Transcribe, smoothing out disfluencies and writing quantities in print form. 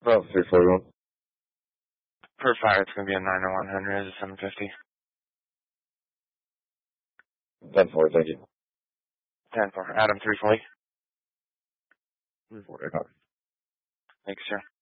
Oh, 341. Per fire, it's going to be a 90100, 750. 10-4, thank you. 10-4. Adam 340. 340, copy. Thanks, sir.